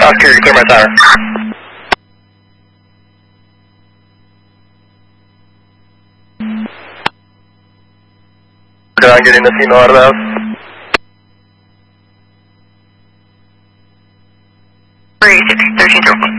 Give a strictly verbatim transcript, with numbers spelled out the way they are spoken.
Oscar, you clear my tower. I'm getting the female out of the house. three six thirteen zero one.